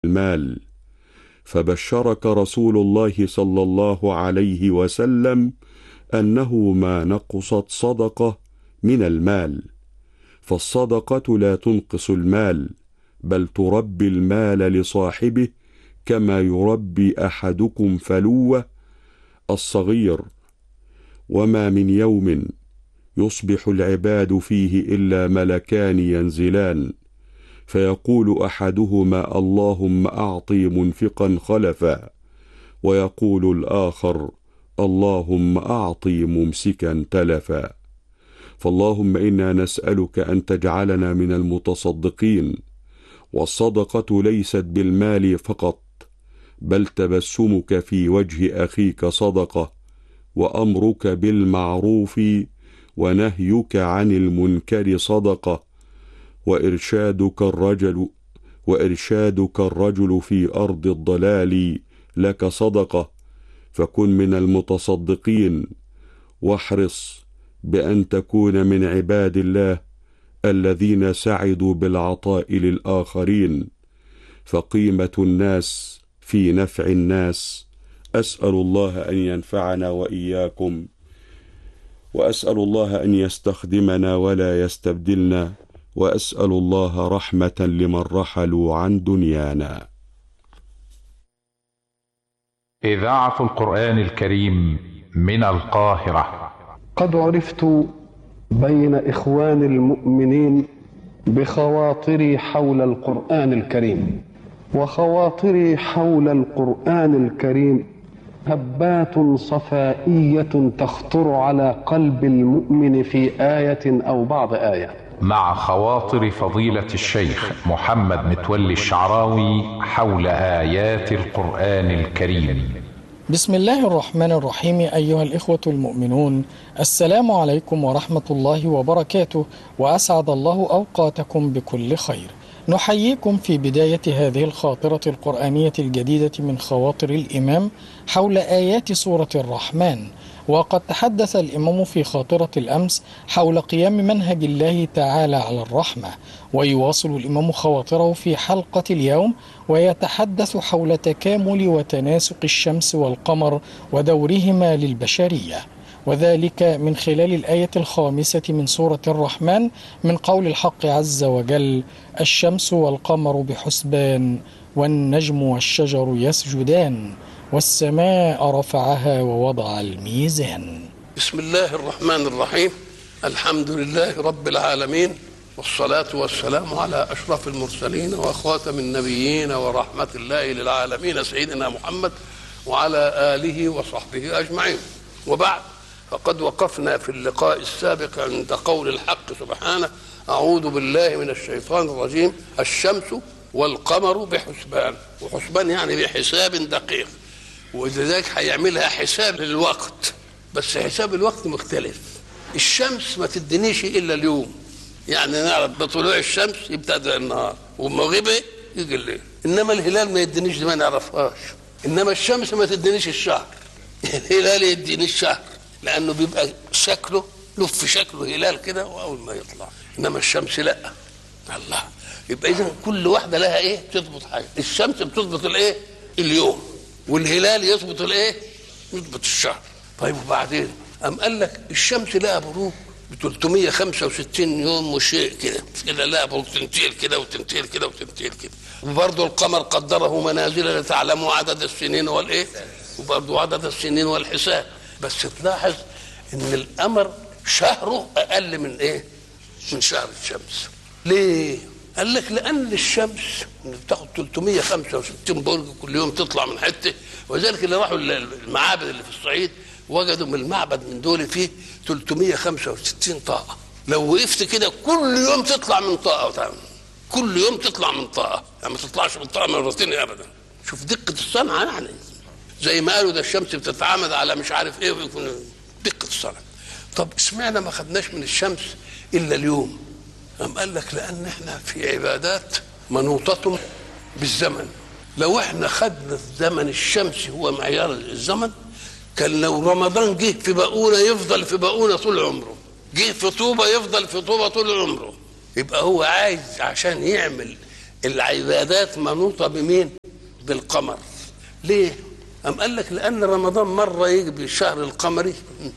المال، فبشرك رسول الله صلى الله عليه وسلم أنه ما نقصت صدقة من المال، فالصدقة لا تنقص المال، بل تربي المال لصاحبه كما يربي أحدكم فلوه الصغير. وما من يوم يصبح العباد فيه إلا ملكان ينزلان، فيقول أحدهما اللهم أعطي منفقا خلفا، ويقول الآخر اللهم أعطي ممسكا تلفا. فاللهم إنا نسألك أن تجعلنا من المتصدقين. والصدقة ليست بالمال فقط، بل تبسمك في وجه أخيك صدقة، وأمرك بالمعروف ونهيك عن المنكر صدقة، وإرشادك الرجل في أرض الضلال لك صدقة. فكن من المتصدقين، واحرص بأن تكون من عباد الله الذين سعدوا بالعطاء للآخرين، فقيمة الناس في نفع الناس. أسأل الله أن ينفعنا وإياكم، وأسأل الله أن يستخدمنا ولا يستبدلنا، وأسأل الله رحمة لمن رحلوا عن دنيانا. إذاعة القرآن الكريم من القاهرة. قد عرفت بين إخوان المؤمنين بخواطري حول القرآن الكريم، وخواطري حول القرآن الكريم هبات صفائية تخطر على قلب المؤمن في آية أو بعض آية. مع خواطر فضيلة الشيخ محمد متولي الشعراوي حول آيات القرآن الكريم. بسم الله الرحمن الرحيم. أيها الإخوة المؤمنون، السلام عليكم ورحمة الله وبركاته، وأسعد الله أوقاتكم بكل خير. نحييكم في بداية هذه الخاطرة القرآنية الجديدة من خواطر الإمام حول آيات سورة الرحمن. وقد تحدث الإمام في خاطرة الأمس حول قيام منهج الله تعالى على الرحمة، ويواصل الإمام خواطره في حلقة اليوم ويتحدث حول تكامل وتناسق الشمس والقمر ودورهما للبشرية، وذلك من خلال الآية 5 من سورة الرحمن من قول الحق عز وجل: الشمس والقمر بحسبان والنجم والشجر يسجدان والسماء رفعها ووضع الميزان. بسم الله الرحمن الرحيم. الحمد لله رب العالمين، والصلاة والسلام على أشرف المرسلين وخاتم النبيين ورحمة الله للعالمين سيدنا محمد وعلى آله وصحبه أجمعين. وبعد، فقد وقفنا في اللقاء السابق عند قول الحق سبحانه: أعوذ بالله من الشيطان الرجيم، الشمس والقمر بحسبان. وحسبان يعني بحساب دقيق، ولذلك هيعملها حساب للوقت، بس حساب الوقت مختلف. الشمس ما تدنيش إلا اليوم، يعني نعرف بطلوع الشمس يبتدأ النهار، ومغيبه يجي الليل. إنما الهلال ما يدنيش، ما نعرفهاش. إنما الشمس ما تدنيش الشهر، الهلال يديني الشهر، لأنه بيبقى شكله لف شكله هلال كده وأول ما يطلع. إنما الشمس لا. الله، يبقى إذن كل واحدة لها إيه تضبط حاجة. الشمس بتضبط الإيه اليوم، والهلال يضبط الإيه يضبط الشهر. طيب وبعدين قام قال لك الشمس لها بروج ب 365 يوم وشيء كده لها بروج، تنتقل كده وتنتقل كده وتنتقل كده. وبرضه القمر قدره منازل لتعلموا عدد السنين والإيه، وبرضه عدد السنين والحساب. بس تلاحظ ان القمر شهره اقل من ايه من شهر الشمس. ليه؟ قال لك لان الشمس بتاخد 365 برج كل يوم تطلع من حته، وذلك اللي راحوا المعابد اللي في الصعيد وجدوا من المعبد من دول فيه 365 طاقه. لو وقفت كده كل يوم تطلع من طاقه وتعمل. كل يوم تطلع من طاقه، يعني ما تطلعش من طاقه مرتين ابدا. شوف دقه الصنعه، يعني زي ما قالوا ده الشمس بتتعامد على مش عارف ايه، ويكون دقه الصنعه. طب اشمعنى ما خدناش من الشمس الا اليوم؟ قام قال لك لان احنا في عبادات منوطه بالزمن. لو احنا خدنا الزمن الشمسي هو معيار الزمن، كان لو رمضان جه في بقونه يفضل في بقونه طول عمره، جه في طوبه يفضل في طوبه طول عمره. يبقى هو عايز عشان يعمل العبادات منوطة بمين؟ بالقمر. ليه؟ أم قال لك لأن رمضان مرة يجي بالشهر القمري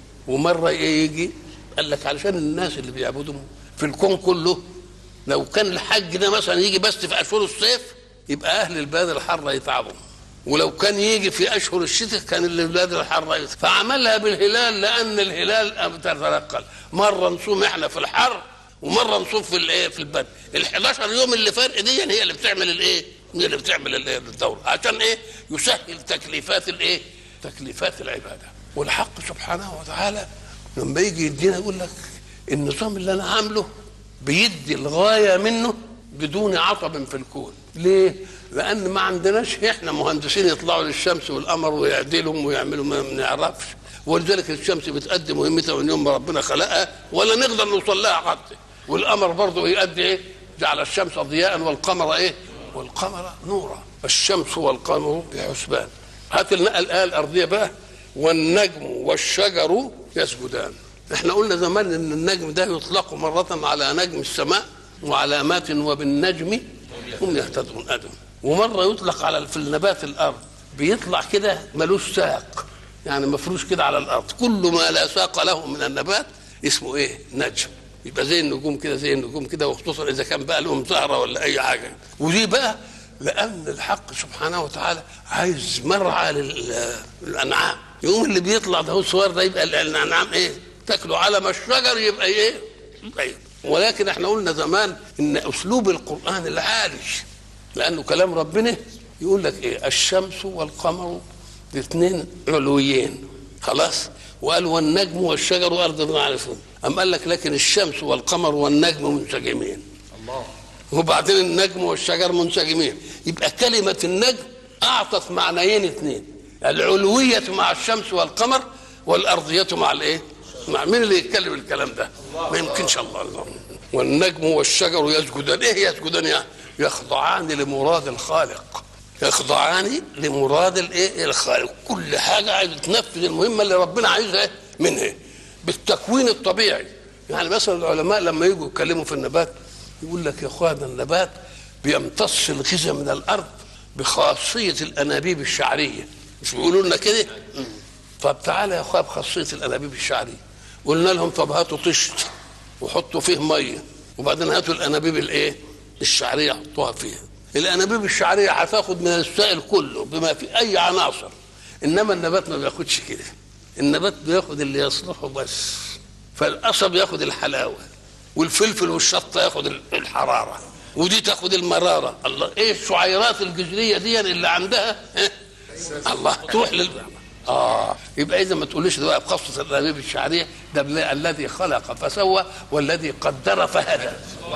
ومرة يجي، قال لك علشان الناس اللي بيعبدوا في الكون كله، لو كان الحج ده مثلا يجي بس في أشهر الصيف يبقى أهل البلاد الحارة يتعبوا، ولو كان يجي في أشهر الشتاء كان البلاد الحارة يتعبوا. فعملها بالهلال لأن الهلال بتتنقل، مرة نصوم احنا في الحر ومرة نصوم في الايه في البرد. ال11 يوم اللي فرق دي هي اللي بتعمل الايه؟ هي اللي بتعمل الدورة، عشان ايه؟ يسهل تكليفات الايه؟ تكليفات العبادة. والحق سبحانه وتعالى لما يجي يدينا يقول لك النظام اللي انا عامله بيدي الغاية منه بدون عطب في الكون. ليه؟ لأن ما عندناش احنا مهندسين يطلعوا للشمس والقمر ويعدلهم ويعملوا، ما بنعرفش. ولذلك الشمس بتأدي مهمتها من يوم ما ربنا خلقها ولا نقدر نوصل لها حتى. والقمر برضه يؤدي ايه؟ جعل الشمس ضياء والقمر ايه؟ والقمر نورا. الشمس والقمر بحسبان. هات لنا الآية الأرضية بقى، والنجم والشجر يسجدان. احنا قلنا زمان ان النجم ده يطلق مرة على نجم السماء وعلامات وبالنجم هم يهتدون أدم، ومرة يطلق على في النبات الأرض، بيطلع كده ملوش ساق، يعني مفروش كده على الأرض، كل ما لا ساق له من النبات اسمه ايه؟ نجم. يبقى زي النجوم كده، زي النجوم كده، وخصوصا إذا كان بقى لهم زهرة ولا أي حاجة. ودي بقى لأن الحق سبحانه وتعالى عايز مرعى للأنعام، يوم اللي بيطلع ده هو الصغير ده يبقى الأنعام ايه؟ تاكلوا على ما الشجر يبقى ايه؟ يبقى. ولكن احنا قلنا زمان ان اسلوب القرآن العالي لانه كلام ربنا يقول لك ايه؟ الشمس والقمر الاثنين علويين، خلاص، وقال والنجم والشجر وارض عارفون. أم قال لك لكن الشمس والقمر والنجم منسجمين، الله، وبعدين النجم والشجر منسجمين. يبقى كلمة النجم اعطت معنيين اثنين، العلوية مع الشمس والقمر والارضية مع الايه؟ مع مين اللي يتكلم الكلام ده؟ ما يمكنش. الله. والنجم والشجر يسجدان. ايه يسجدان؟ يعني يخضعان لمراد الخالق، يخضعان لمراد الايه؟ الخالق. كل حاجه عايزه تنفذ المهمه اللي ربنا عايزها منها بالتكوين الطبيعي. يعني مثلا العلماء لما يجوا يتكلموا في النبات يقول لك يا اخوانا النبات بيمتص الغذاء من الارض بخاصيه الانابيب الشعريه، مش بيقولوا لنا كده؟ طب تعالى يا اخويا بخاصيه الانابيب الشعريه. قلنا لهم طب هاتوا طشت وحطوا فيه ميه، وبعدين هاتوا الانابيب الايه؟ الشعريه حطوها فيها. الانابيب الشعريه هتاخد من السائل كله بما فيه اي عناصر، انما النبات ما بياخدش كده. النبات بياخد اللي يصلحه بس. فالقصب ياخد الحلاوه، والفلفل والشطه ياخد الحراره، ودي تاخد المراره. الله، ايه الشعيرات الجذريه دي اللي عندها الله تروح يبقى اذا ما تقوليش ده بخاصه الانابيب الشعريه، ده الذي خلق فسوى والذي قدر فهدى.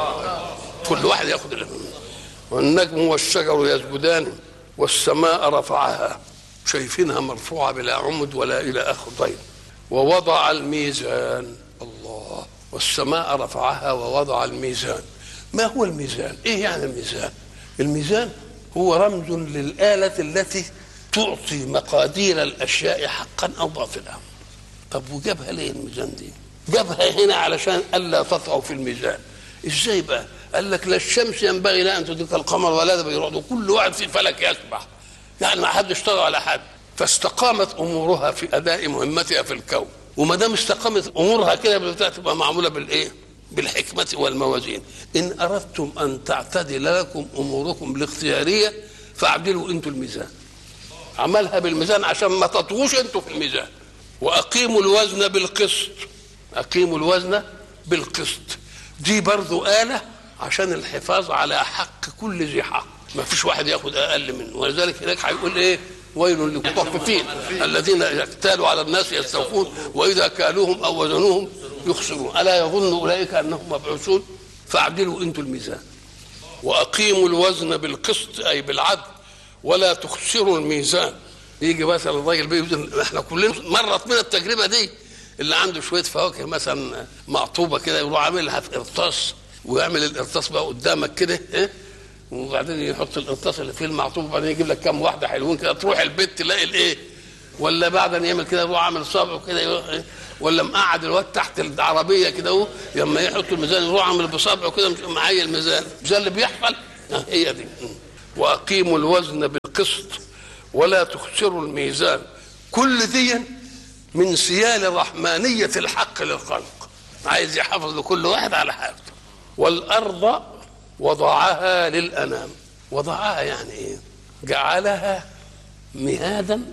كل واحد ياخذ. والنجم والشجر يسجدان والسماء رفعها، شايفينها مرفوعه بلا عمد ولا الى اخر ضيق، ووضع الميزان. الله، والسماء رفعها ووضع الميزان. ما هو الميزان؟ ايه يعني الميزان؟ الميزان هو رمز للآلة التي تعطي مقادير الاشياء حقا او باطلا. طب وجابها ليه الميزان دي؟ جابها هنا علشان الا تطغوا في الميزان. ازاي بقى؟ قال لك لا الشمس ينبغي لها ان تدرك القمر ولا ده بيرعد، كل واحد في فلك يسبح، يعني ما حدش طغى على حد. فاستقامت امورها في اداء مهمتها في الكون، وما دام استقامت امورها كده بتبقى معموله بالايه؟ بالحكمه والموازين. ان اردتم ان تعتدل لكم اموركم الاختياريه فاعدلوا انتم الميزان. عملها بالميزان عشان ما تطغوش انتوا في الميزان. واقيموا الوزن بالقسط، اقيموا الوزن بالقسط. دي برضو آلة عشان الحفاظ على حق كل ذي حق، ما فيش واحد ياخد اقل منه. ولذلك هناك هيقول ايه؟ ويل للمطففين الذين يكتالوا على الناس يستوفون واذا كالوهم او وزنوهم يخسرون الا يظن اولئك انهم مبعوثون فاعدلوا انتوا الميزان. واقيموا الوزن بالقسط اي بالعدل ولا تخسروا الميزان. يجي مثلا الراجل بيوزن، احنا كلنا مرت من التجربه دي، اللي عنده شويه فواكه مثلا مقطوبه كده يروح عاملها في قرطاس ويعمل القرطاس بقى قدامك كده وبعدين يحط القرطاس اللي فيه المعطوب وبعدين يجيب لك كام واحده حلوين كده، تروح البيت تلاقي الايه، ولا بعد ان يعمل كده يروح عامل صابعه كده ولا مقعد الواد تحت العربيه كده اهو لما يحط الميزان يروح عامل بصابعه كده معايا الميزان. ده اللي بيحصل هي دي. وأقيموا الوزن بالقسط ولا تخسروا الميزان. كل دي من سيال رحمانية الحق للخلق، عايز يحافظ لكل واحد على حاجته. والأرض وضعها للأنام. وضعها يعني إيه؟ جعلها مهادا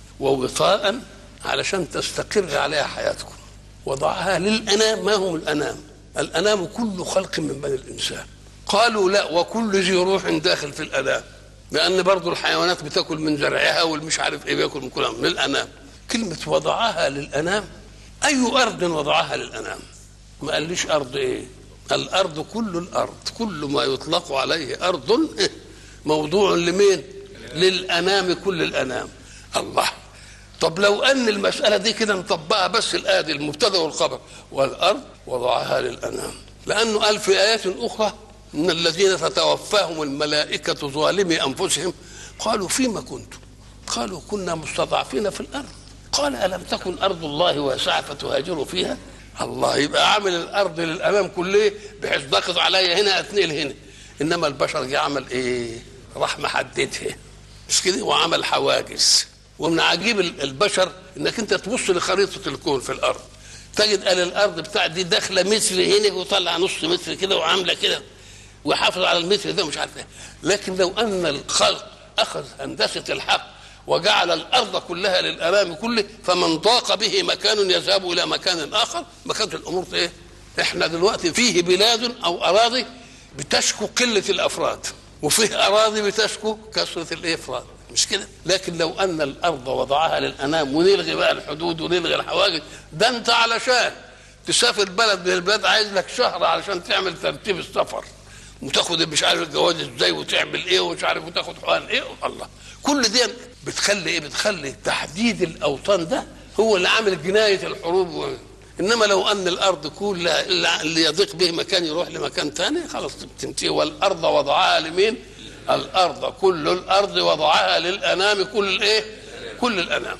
ووطاء علشان تستقر عليها حياتكم. وضعها للأنام. ما هم الأنام؟ الأنام كل خلق من بني الإنسان. قالوا لا، وكل ذي روح داخل في الأنام، لأن برضو الحيوانات بتاكل من زرعها والمش عارف إيه بياكل من كلها من الأنام. كلمة وضعها للأنام، أي أرض وضعها للأنام؟ ما قاليش أرض إيه؟ الأرض كل الأرض، كل ما يطلق عليه أرض موضوع لمين؟ للأنام، كل الأنام. الله، طب لو أن المسألة دي كده نطبقها بس الآية دي المبتدأ والخبر، والأرض وضعها للأنام، لأنه قال في آيات أخرى إن الذين تتوفاهم الملائكة ظالمي أنفسهم قالوا فيما كنتم؟ قالوا كنا مستضعفين في الأرض. قال ألم تكن أرض الله واسعة فتهاجروا فيها؟ الله، يبقى عامل الأرض للأمام كله بحيث ضاقت عليا هنا أتنقل هنا. إنما البشر جه عمل إيه؟ راح محددها، مش كده؟ وعمل حواجز. ومن عجيب البشر إنك أنت تبص لخريطة الكون في الأرض تجد قال الأرض بتاع دي داخلة متر هنا وطلع نص متر كده وعاملة كده وحافظ على المتر ده مش عارف ايه. لكن لو ان الخلق اخذ هندسه الحق وجعل الارض كلها للامام كله، فمن ضاق به مكان يذهب الى مكان اخر، ما كانت الامور ايه؟ احنا دلوقتي فيه بلاد او اراضي بتشكو قله الافراد، وفيه اراضي بتشكو كثره الافراد، مش كده؟ لكن لو ان الارض وضعها للانام، ونلغي بقى الحدود ونلغي الحواجز، ده انت علشان تسافر بلد من البلاد عايز لك شهر علشان تعمل ترتيب السفر، وتاخد مش عارف الجواز ازاي وتعمل ايه ومش عارف وتاخد حقن ايه. الله، كل دي بتخلي ايه؟ بتخلي تحديد الاوطان ده هو اللي عامل جنايه الحروب. انما لو ان الارض كلها اللي يضيق به مكان يروح لمكان ثاني خلاص تنتهي. والارض وضعها لمين؟ الارض كل الارض وضعها للانام، كل ايه؟ كل الانام.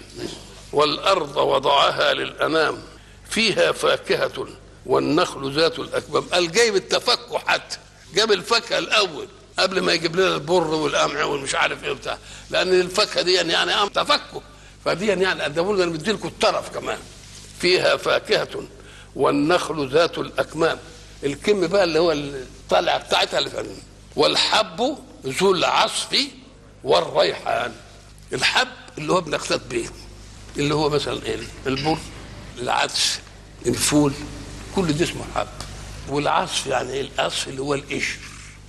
والارض وضعها للانام فيها فاكهه والنخل ذات الاكمام. قال جايب التفكه، حتى جاب الفاكهه الاول قبل ما يجيب لنا البر والقمح والمش عارف ايه بتاع، لان الفاكهه دي يعني تفكه، فدي يعني قدموا لنا بدي لكم الطرف كمان. فيها فاكهه والنخل ذات الاكمام. الكم بقى اللي هو الطالعه بتاعتها اللي فعلا. والحب ذو العصف والريحان. الحب اللي هو بنختلط به، اللي هو مثلا ايه؟ البر، العدس، الفول، كل ده اسمه حب. والعصف يعني ايه؟ العصف اللي هو القشر.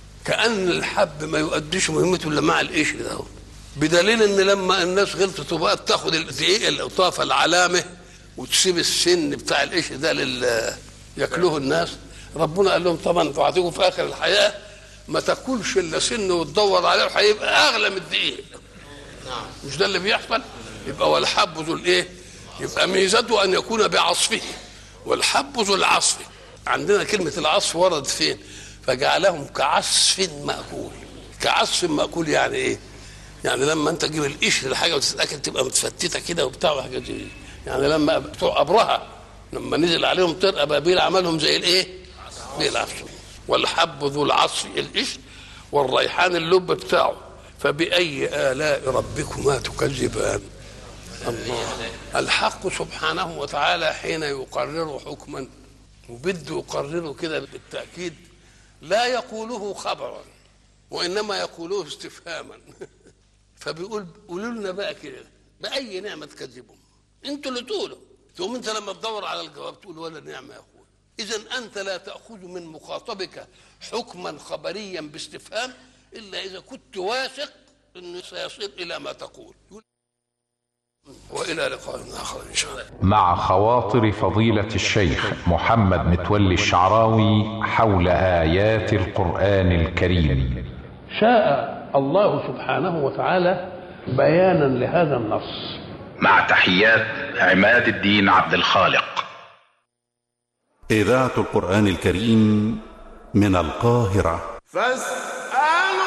كأن الحب ما يؤديش مهمته الا مع القشر ده، بدليل ان لما الناس غلطت وبقت تاخد الدقيق القطافه العلامه وتسيب السن بتاع القشر ده ياكلوه الناس، ربنا قال لهم طبعا انتوا هتيجوا في اخر الحياه ما تاكلش الا سن وتدور عليه وهيبقى اغلى من الدقيق. مش ده اللي بيحصل؟ يبقى والحب ذو الايه؟ يبقى ميزته ان يكون بعصفه، والحب ذو العصف. عندنا كلمه العصف وردت فين؟ فجعلهم كعصف مأكول. كعصف مأكول يعني ايه؟ يعني لما انت تجيب القشر الحاجه وتتاكل تبقى متفتته كده وبتاع وحاجات دي. يعني لما بتوع ابرهه لما نزل عليهم طير ابابيل عملهم زي الايه؟ زي العصف. والحب ذو العصف القشر والريحان اللب بتاعه. فبأي آلاء ربكما تكذبان؟ الله. الحق سبحانه وتعالى حين يقرر حكما وبده يقرره كده بالتأكيد لا يقوله خبرا وإنما يقوله استفهاما. فبيقول قولوا لنا بقى كده بأي نعمة تكذبهم؟ انتوا اللي تقولوا. تقوم انت لما تدور على الجواب تقول ولا نعمة يا اخويا. إذن أنت لا تأخذ من مخاطبك حكما خبريا باستفهام إلا إذا كنت واثق أنه سيصل إلى ما تقول. وإلى لقاء آخر إن شاء الله. مع خواطر فضيلة الشيخ محمد متولي الشعراوي حول آيات القرآن الكريم. شاء الله سبحانه وتعالى بيانا لهذا النص. مع تحيات عماد الدين عبد الخالق. إذاعة القرآن الكريم من القاهرة.